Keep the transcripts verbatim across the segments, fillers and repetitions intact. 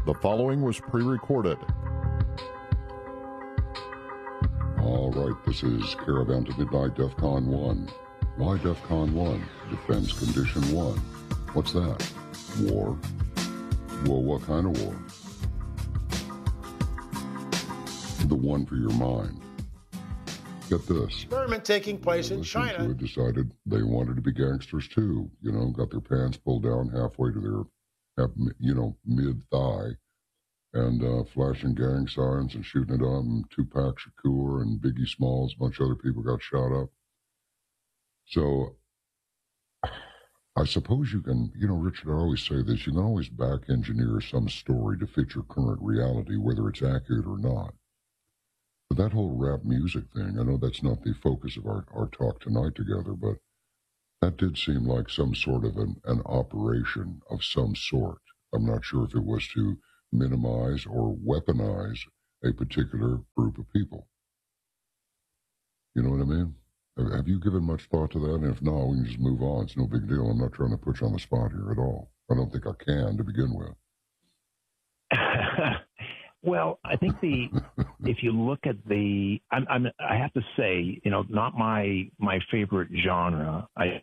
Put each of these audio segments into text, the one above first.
The following was pre-recorded. All right, this is Caravan to Midnight DEFCON one. Why DEFCON one? Defense Condition one. What's that? War? Well, what kind of war? The one for your mind. Get this. Experiment taking place in Listeners China. who had decided they wanted to be gangsters too. You know, got their pants pulled down halfway to their, you know, mid-thigh. And uh, flashing gang signs and shooting it up, and Tupac Shakur and Biggie Smalls, a bunch of other people got shot up. So I suppose you can, you know, Richard, I always say this, you can always back engineer some story to fit your current reality, whether it's accurate or not. But that whole rap music thing, I know that's not the focus of our, our talk tonight together, but that did seem like some sort of an, an operation of some sort. I'm not sure if it was to minimize or weaponize a particular group of people. You know what I mean? Have you given much thought to that? And if not, we can just move on. It's no big deal. I'm not trying to put you on the spot here at all. I don't think I can to begin with. Well, I think the if you look at the, I'm, I'm, I have to say, you know, not my my favorite genre. I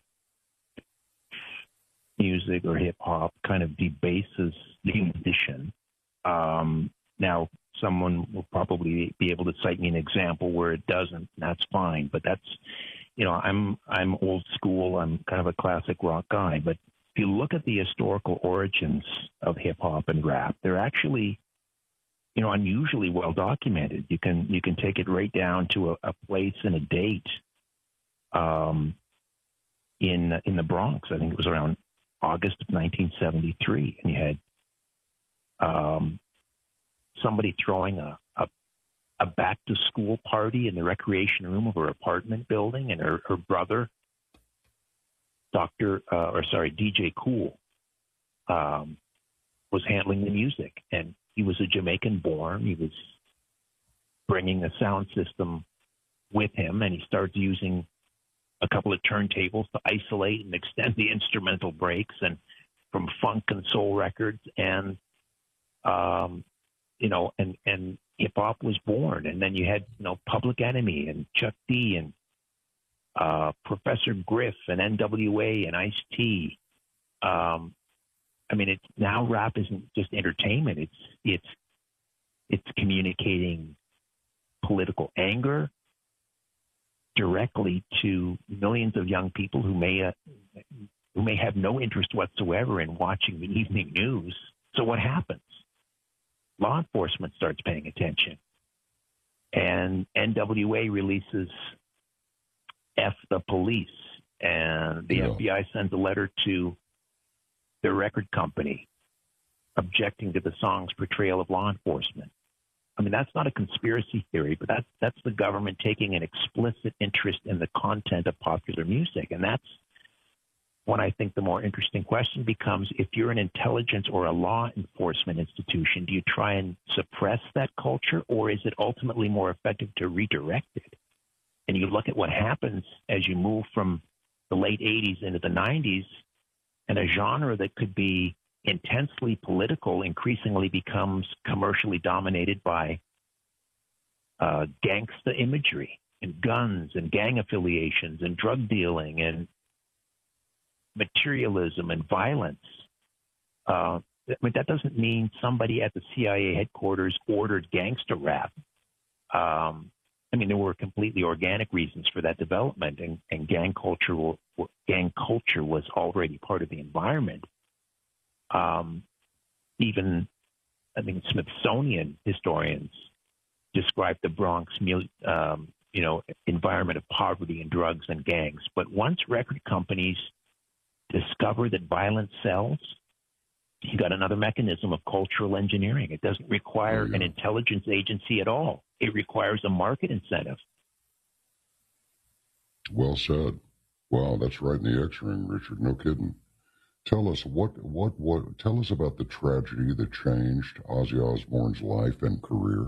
music or hip hop kind of debases the musician. Um, now, someone will probably be able to cite me an example where it doesn't. That's fine, but that's, you know, I'm I'm old school. I'm kind of a classic rock guy. But if you look at the historical origins of hip hop and rap, they're actually, you know, unusually well documented. You can you can take it right down to a, a place and a date. Um, in in the Bronx, I think it was around August of nineteen seventy-three, and you had um, somebody throwing a, a a back-to-school party in the recreation room of her apartment building, and her, her brother, Doctor Uh, or sorry, D J Kool, um, was handling the music, and he was a Jamaican-born. He was bringing a sound system with him, and he started using a couple of turntables to isolate and extend the instrumental breaks, and from funk and soul records, and um, you know, and and hip hop was born. And then you had, you know, Public Enemy and Chuck D and uh, Professor Griff and N W A and Ice-T. Um, I mean, it's now rap isn't just entertainment. It's it's it's communicating political anger directly to millions of young people who may uh, who may have no interest whatsoever in watching the evening news. So what happens? Law enforcement starts paying attention, and N W A releases F the Police, and the yeah. F B I sends a letter to the record company objecting to the song's portrayal of law enforcement. I mean, that's not a conspiracy theory, but that's, that's the government taking an explicit interest in the content of popular music. And that's when I think the more interesting question becomes, if you're an intelligence or a law enforcement institution, do you try and suppress that culture, or is it ultimately more effective to redirect it? And you look at what happens as you move from the late eighties into the nineties, and a genre that could be intensely political increasingly becomes commercially dominated by uh, gangsta imagery and guns and gang affiliations and drug dealing and materialism and violence. Uh, I mean, that doesn't mean somebody at the C I A headquarters ordered gangster rap. Um, I mean, there were completely organic reasons for that development, and, and gang culture, will, gang culture was already part of the environment. Um, even, I mean, Smithsonian historians describe the Bronx, um, you know, environment of poverty and drugs and gangs. But once record companies discover that violence sells, you got another mechanism of cultural engineering. It doesn't require oh, yeah. an intelligence agency at all. It requires a market incentive. Well said. Wow, that's right in the X-ring, Richard. No kidding. Tell us what, what, what, tell us about the tragedy that changed Ozzy Osbourne's life and career.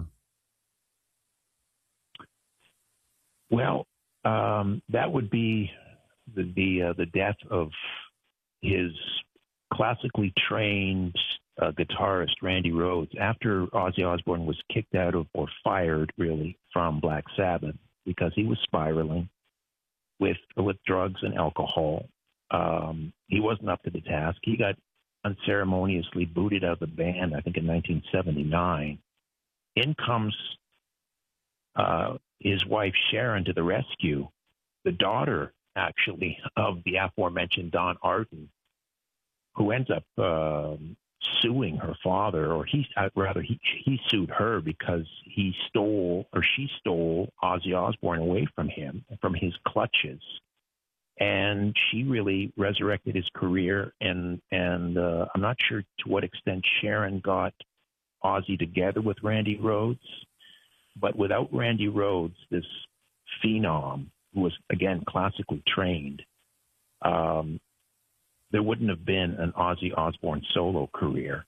Well, um, that would be the the, uh, the death of his classically trained uh, guitarist Randy Rhoads, after Ozzy Osbourne was kicked out of, or fired really, from Black Sabbath because he was spiraling with with drugs and alcohol. Um, he wasn't up to the task. He got unceremoniously booted out of the band, I think in nineteen seventy-nine. In comes uh, his wife Sharon to the rescue, the daughter, actually, of the aforementioned Don Arden, who ends up uh, suing her father, or he, uh, rather, he, he sued her because he stole, or she stole Ozzy Osbourne away from him, from his clutches. And she really resurrected his career, and, and uh, I'm not sure to what extent Sharon got Ozzy together with Randy Rhoads, but without Randy Rhoads, this phenom, who was, again, classically trained, um, there wouldn't have been an Ozzy Osbourne solo career.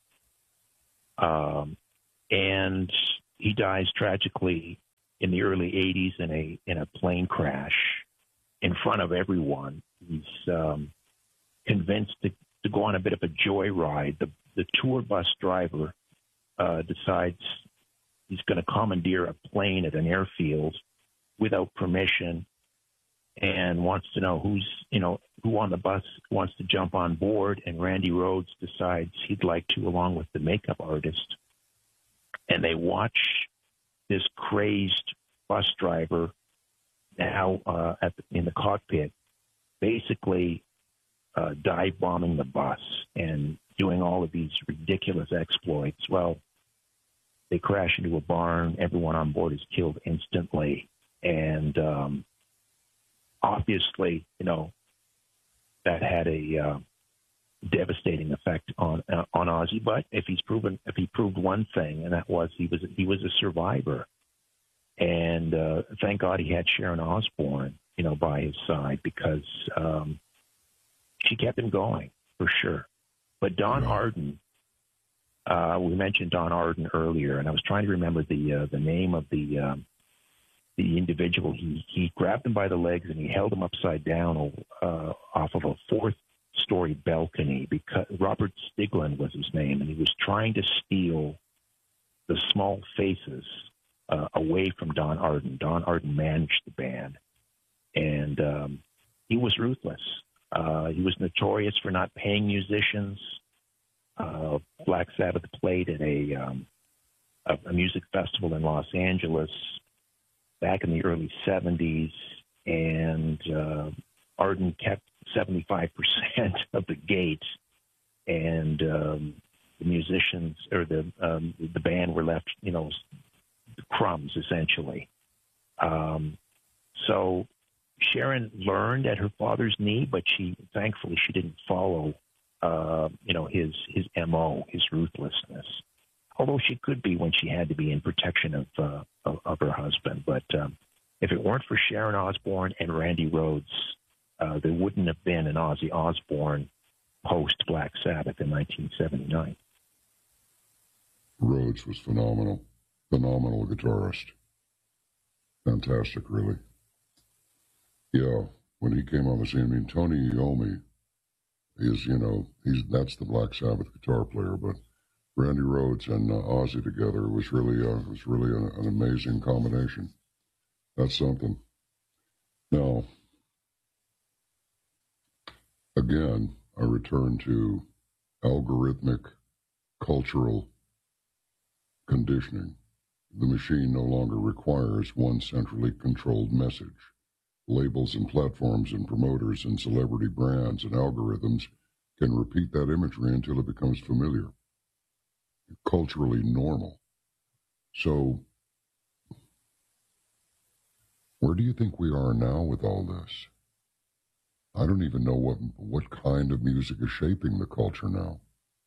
Um, and he dies tragically in the early eighties in a in a plane crash in front of everyone. He's um, convinced to, to go on a bit of a joyride. The, the tour bus driver uh, decides he's going to commandeer a plane at an airfield without permission, and wants to know who's, you know, who on the bus wants to jump on board. And Randy Rhoads decides he'd like to, along with the makeup artist. And they watch this crazed bus driver now uh, at the, in the cockpit, basically uh, dive bombing the bus and doing all of these ridiculous exploits. Well, they crash into a barn. Everyone on board is killed instantly. And um, obviously, you know, that had a uh, devastating effect on uh, on Ozzy. But if he's proven, if he proved one thing, and that was he was he was a survivor. And uh, thank God he had Sharon Osbourne, you know, by his side, because um, she kept him going for sure. But Don Mm-hmm. Arden, uh, we mentioned Don Arden earlier, and I was trying to remember the uh, the name of the um, the individual. He he grabbed him by the legs and he held him upside down uh, off of a fourth story balcony, because Robert Stiglin was his name, and he was trying to steal the Small Faces uh, away from Don Arden. Don Arden managed the band, and um, he was ruthless. Uh, he was notorious for not paying musicians. Uh, Black Sabbath played at a, um, a, a music festival in Los Angeles back in the early seventies, and uh, Arden kept seventy-five percent of the gate, and um, the musicians, or the um, the band, were left, you know, crumbs, essentially. Um, so Sharon learned at her father's knee, but she, thankfully, she didn't follow, uh, you know, his his M O, his ruthlessness. Although she could be when she had to be in protection of uh, of, of her husband. But um, if it weren't for Sharon Osbourne and Randy Rhoads, uh, there wouldn't have been an Ozzy Osbourne post Black Sabbath in nineteen seventy-nine. Rhoads was phenomenal. Phenomenal guitarist. Fantastic, really. Yeah, when he came on the scene, I mean, Tony Iommi is, you know, he's that's the Black Sabbath guitar player, but Randy Rhoads and uh, Ozzy together was really, uh, was really an, an amazing combination. That's something. Now, again, I return to algorithmic cultural conditioning. The machine no longer requires one centrally controlled message. Labels and platforms and promoters and celebrity brands and algorithms can repeat that imagery until it becomes familiar, culturally normal. So, where do you think we are now with all this? I don't even know what what kind of music is shaping the culture now.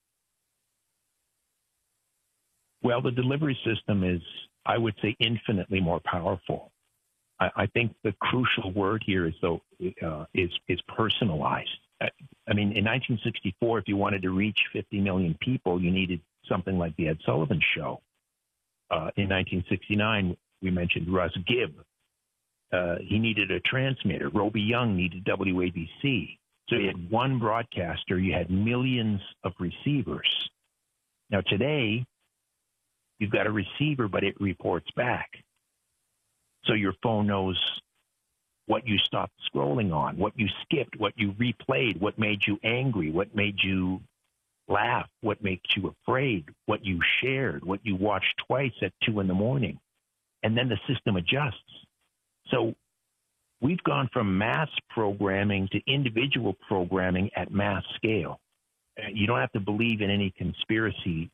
Well, the delivery system is, I would say, infinitely more powerful. I, I think the crucial word here is, though, uh, is is personalized. I, I mean, in nineteen sixty-four, if you wanted to reach fifty million people, you needed something like the Ed Sullivan Show. Uh, in nineteen sixty-nine, we mentioned Russ Gibb. Uh, he needed a transmitter. Roby Young needed W A B C. So you had one broadcaster, you had millions of receivers. Now, today, you've got a receiver, but it reports back. So your phone knows what you stopped scrolling on, what you skipped, what you replayed, what made you angry, what made you laugh, what makes you afraid, what you shared, what you watched twice at two in the morning. And then the system adjusts. So we've gone from mass programming to individual programming at mass scale. You don't have to believe in any conspiracy,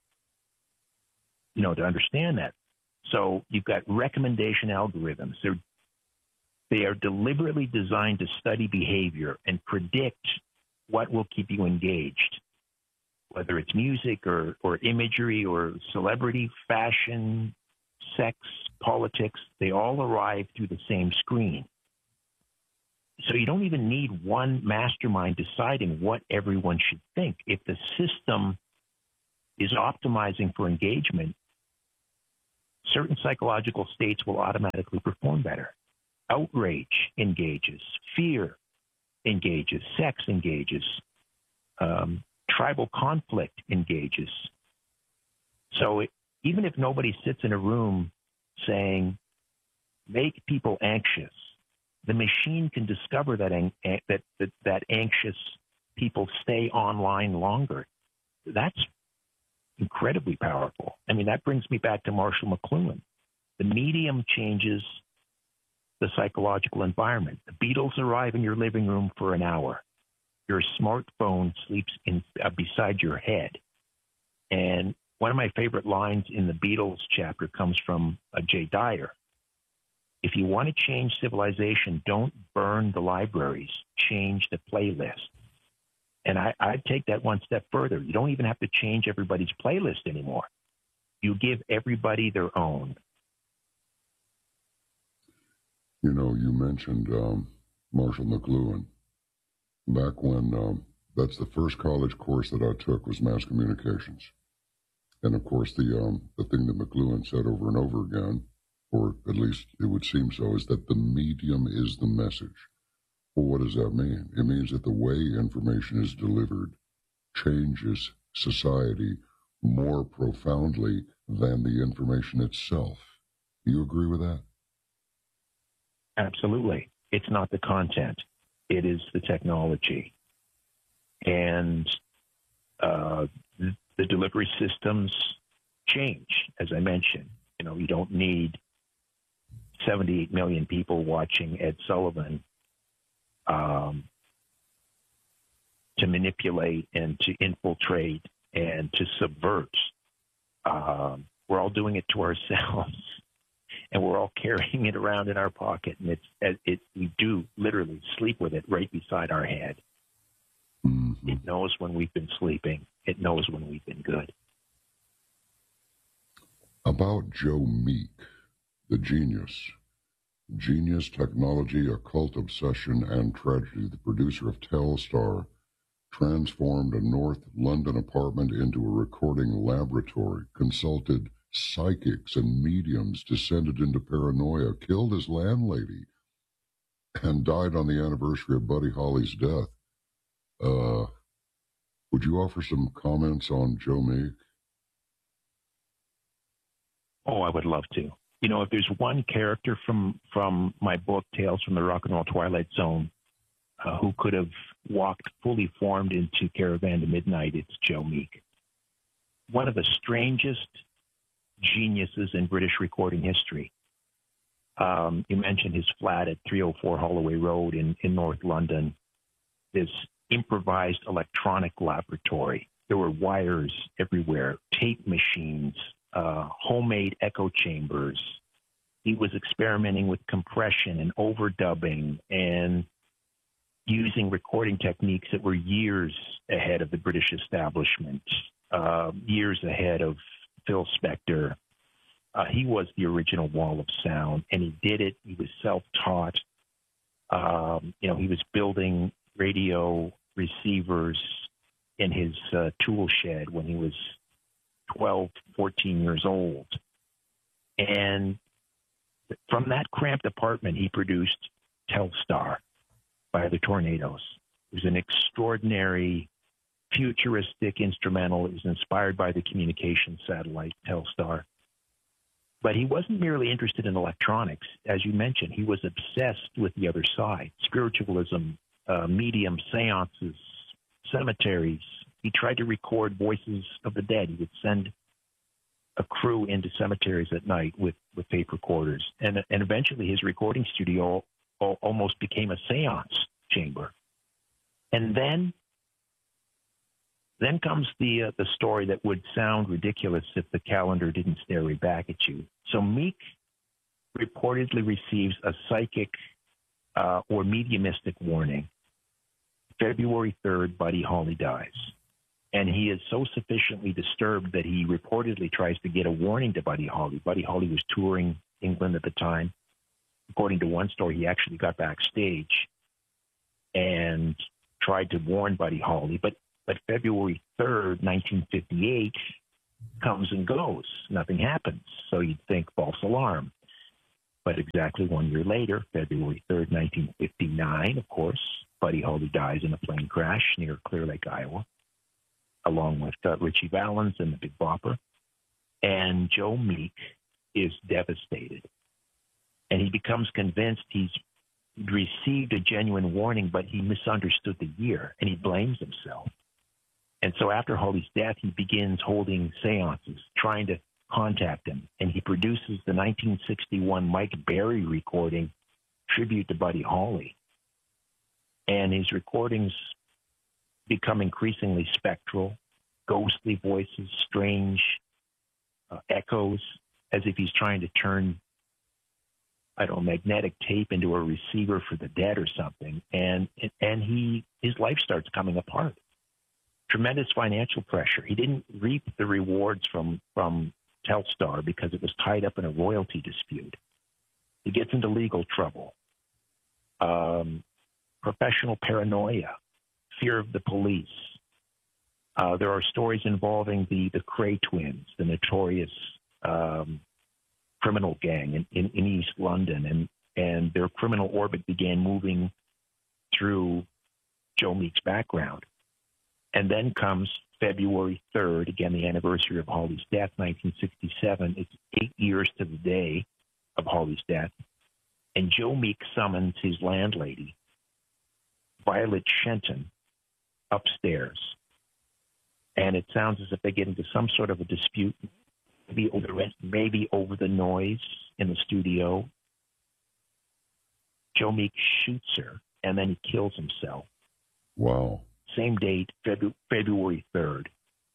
you know, to understand that. So you've got recommendation algorithms. They're, they are deliberately designed to study behavior and predict what will keep you engaged, whether it's music or, or imagery or celebrity, fashion, sex, politics. They all arrive through the same screen. So you don't even need one mastermind deciding what everyone should think. If the system is optimizing for engagement, certain psychological states will automatically perform better. Outrage engages, fear engages, sex engages, um, tribal conflict engages. So it, even if nobody sits in a room saying, make people anxious, the machine can discover that, that, that, that anxious people stay online longer. That's incredibly powerful. I mean, that brings me back to Marshall McLuhan. The medium changes the psychological environment. The Beatles arrive in your living room for an hour. Your smartphone sleeps in, uh, beside your head. And one of my favorite lines in the Beatles chapter comes from uh, Jay Dyer. If you want to change civilization, don't burn the libraries, change the playlist. And I, I'd take that one step further. You don't even have to change everybody's playlist anymore. You give everybody their own. You know, you mentioned um, Marshall McLuhan. Back when, um, that's the first college course that I took was mass communications. And of course, the um, the thing that McLuhan said over and over again, or at least it would seem so, is that the medium is the message. Well, what does that mean? It means that the way information is delivered changes society more profoundly than the information itself. Do you agree with that? Absolutely. It's not the content. It is the technology. And uh, the delivery systems change, as I mentioned. You know, you don't need seventy-eight million people watching Ed Sullivan um, to manipulate and to infiltrate and to subvert. Um, we're all doing it to ourselves, and we're all carrying it around in our pocket. And it's it we do literally sleep with it right beside our head. Mm-hmm. It knows when we've been sleeping. It knows when we've been good. About Joe Meek, the genius. Genius, technology, occult obsession, and tragedy. The producer of Telstar transformed a North London apartment into a recording laboratory, consulted psychics and mediums, descended into paranoia, killed his landlady, and died on the anniversary of Buddy Holly's death. Uh, would you offer some comments on Joe Meek? Oh, I would love to. You know, if there's one character from, from my book, Tales from the Rock and Roll Twilight Zone, uh, who could have walked fully formed into Caravan to Midnight, it's Joe Meek. One of the strangest geniuses in British recording history. Um, you mentioned his flat at three oh four Holloway Road in, in North London, this improvised electronic laboratory. There were wires everywhere, tape machines, uh, homemade echo chambers. He was experimenting with compression and overdubbing and using recording techniques that were years ahead of the British establishment, uh, years ahead of Phil Spector. Uh, he was the original wall of sound, and he did it. He was self-taught. Um, you know, he was building radio receivers in his uh, tool shed when he was twelve, fourteen years old. And from that cramped apartment, he produced Telstar by the Tornadoes. It was an extraordinary futuristic instrumental. It was inspired by the communication satellite Telstar. But he wasn't merely interested in electronics. As you mentioned, he was obsessed with the other side, spiritualism, uh, medium, seances, cemeteries. He tried to record voices of the dead. He would send a crew into cemeteries at night with, with tape recorders. And, and eventually his recording studio al- almost became a seance chamber. And then Then comes the uh, the story that would sound ridiculous if the calendar didn't stare right back at you. So Meek reportedly receives a psychic uh, or mediumistic warning. February third, Buddy Holly dies. And he is so sufficiently disturbed that he reportedly tries to get a warning to Buddy Holly. Buddy Holly was touring England at the time. According to one story, he actually got backstage and tried to warn Buddy Holly. But But February third, nineteen fifty-eight, comes and goes. Nothing happens. So you'd think false alarm. But exactly one year later, February third, nineteen fifty-nine, of course, Buddy Holly dies in a plane crash near Clear Lake, Iowa, along with uh, Richie Valens and the Big Bopper. And Joe Meek is devastated. And he becomes convinced he's received a genuine warning, but he misunderstood the year, and he blames himself. And so after Holly's death, he begins holding seances, trying to contact him. And he produces the nineteen sixty-one Mike Berry recording, Tribute to Buddy Holly. And his recordings become increasingly spectral, ghostly voices, strange uh, echoes, as if he's trying to turn, I don't know, magnetic tape into a receiver for the dead or something. And, and he his life starts coming apart. Tremendous financial pressure. He didn't reap the rewards from, from Telstar because it was tied up in a royalty dispute. He gets into legal trouble, um, professional paranoia, fear of the police. Uh, there are stories involving the, the Cray twins, the notorious um, criminal gang in, in, in East London, and, and their criminal orbit began moving through Joe Meek's background. And then comes February third, again, the anniversary of Holly's death, nineteen sixty-seven. It's eight years to the day of Holly's death. And Joe Meek summons his landlady, Violet Shenton, upstairs. And it sounds as if they get into some sort of a dispute, maybe over, maybe over the noise in the studio. Joe Meek shoots her, and then he kills himself. Wow. Same date, Febu- February third.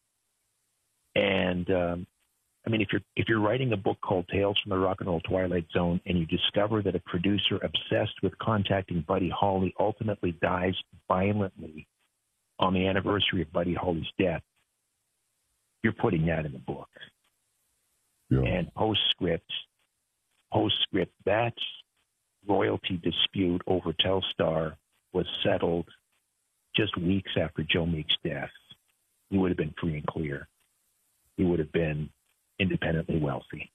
And um, I mean, if you're if you're writing a book called Tales from the Rock and Roll Twilight Zone, and you discover that a producer obsessed with contacting Buddy Holly ultimately dies violently on the anniversary of Buddy Holly's death, you're putting that in the book. Yeah. And postscript, postscript, that royalty dispute over Telstar was settled just weeks after Joe Meek's death. He would have been free and clear. He would have been independently wealthy.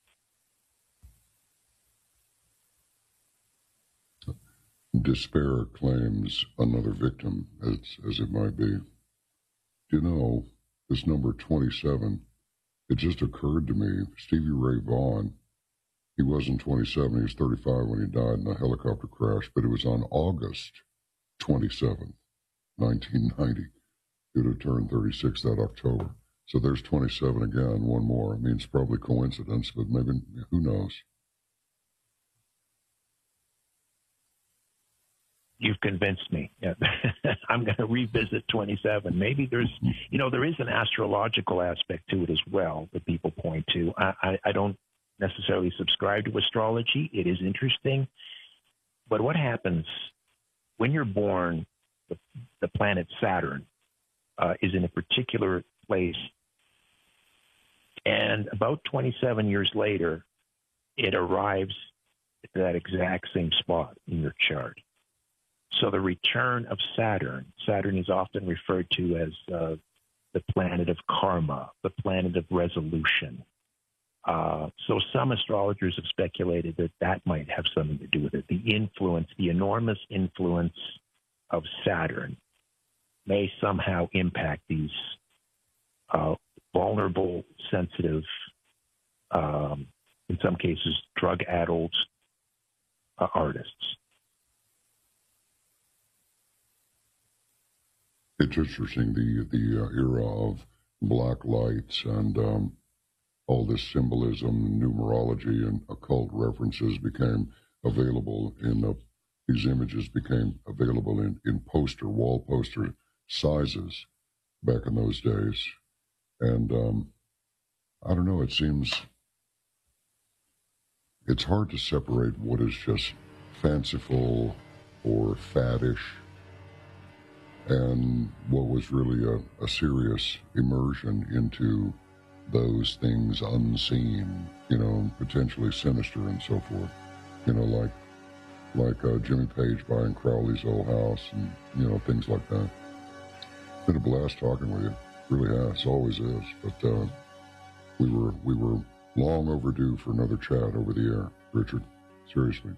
Despair claims another victim, as, as it might be. Do you know, this number twenty-seven, it just occurred to me, Stevie Ray Vaughan, he wasn't twenty-seven, he was thirty-five when he died in a helicopter crash, but it was on August twenty-seventh, nineteen ninety. He would have turned thirty-six that October. So there's twenty-seven again, one more. I mean, it's probably coincidence, but maybe, who knows? You've convinced me. Yeah. I'm going to revisit twenty-seven. Maybe there's, you know, there is an astrological aspect to it as well that people point to. I, I, I don't necessarily subscribe to astrology. It is interesting. But what happens when you're born, the, the planet Saturn uh, is in a particular place. And about twenty-seven years later, it arrives at that exact same spot in your chart. So the return of Saturn, Saturn is often referred to as uh, the planet of karma, the planet of resolution. Uh, so some astrologers have speculated that that might have something to do with it. The influence, the enormous influence of Saturn may somehow impact these uh, vulnerable, sensitive, um, in some cases, drug-addled uh, artists. It's interesting, the the uh, era of black lights and um, all this symbolism, numerology, and occult references became available in uh, these images became available in, in poster, wall poster sizes back in those days. And um, I don't know, it seems it's hard to separate what is just fanciful or faddish and what was really a, a serious immersion into those things unseen, you know, potentially sinister and so forth. You know, like like uh, Jimmy Page buying Crowley's old house and, you know, things like that. It's been a blast talking with you. Really has, always is. But uh, we were we were long overdue for another chat over the air, Richard. Seriously.